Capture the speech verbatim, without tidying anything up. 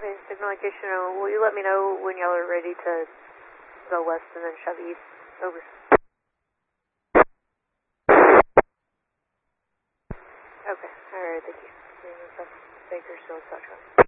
Okay, signal location, uh, will you let me know when y'all are ready to go west and then shove east? Over. Okay, alright, thank you. Baker, so it's